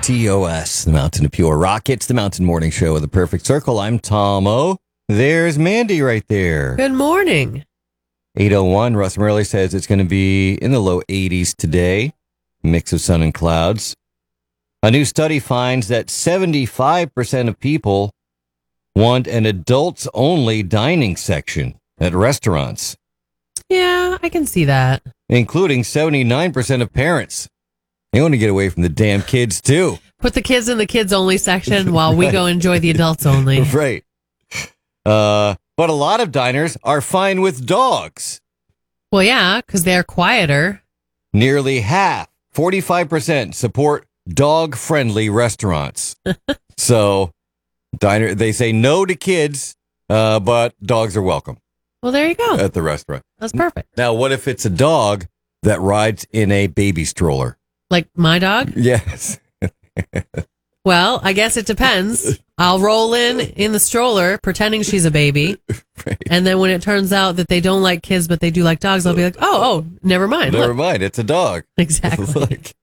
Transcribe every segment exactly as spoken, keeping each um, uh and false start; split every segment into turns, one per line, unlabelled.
T O S, the Mountain of Pure Rock. It's the Mountain Morning Show with the Perfect Circle. I'm Tom O. There's Mandy right there.
Good morning.
eight oh one, Russ Murley says it's going to be in the low eighties today. Mix of sun and clouds. A new study finds that seventy-five percent of people want an adults-only dining section at restaurants,
Yeah, I can see that.
including seventy-nine percent of parents. They want to get away from the damn kids, too.
Put the kids in the kids only section while we go enjoy the adults only.
Right. Uh, but a lot of diners are fine with dogs.
Well, yeah, because they're quieter.
Nearly half, forty-five percent, support dog-friendly restaurants. So, diner they say no to kids, uh, but dogs are welcome
Well, there you go.
at the restaurant.
That's perfect.
Now, what if it's a dog that rides in a baby stroller?
Like my dog?
Yes.
Well, I guess it depends. I'll roll in in the stroller pretending she's a baby.
Right.
And then when it turns out that they don't like kids, but they do like dogs, I'll be like, oh, oh, never mind.
Never
Look.
mind. It's a dog.
Exactly.
Look.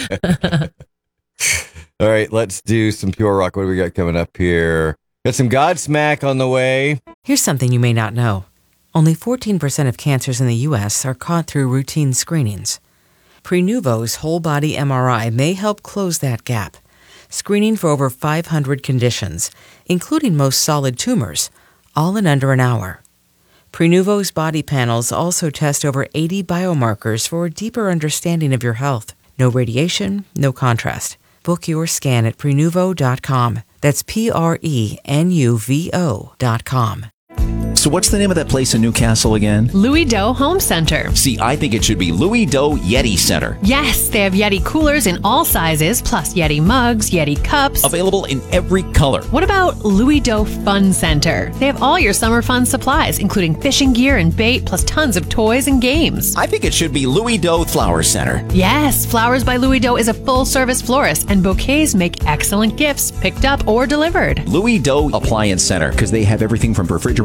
All right, let's do some pure rock. What do we got coming up here? Got some Godsmack on the way.
Here's something you may not know. Only fourteen percent of cancers in the U S are caught through routine screenings. Prenuvo's whole-body M R I may help close that gap, screening for over five hundred conditions, including most solid tumors, all in under an hour. Prenuvo's body panels also test over eighty biomarkers for a deeper understanding of your health. No radiation, no contrast. Book your scan at Prenuvo dot com. That's P R E N U V O dot com.
So what's the name of that place in Newcastle again?
Louis Doe Home Center.
See, I think it should be Louis Doe Yeti Center.
Yes, they have Yeti coolers in all sizes, plus Yeti mugs, Yeti cups.
Available in every color.
What about Louis Doe Fun Center? They have all your summer fun supplies, including fishing gear and bait, plus tons of toys and games.
I think it should be Louis Doe Flower Center.
Yes, Flowers by Louis Doe is a full-service florist, and bouquets make excellent gifts, picked up or delivered.
Louis Doe Appliance Center, because they have everything from refrigerators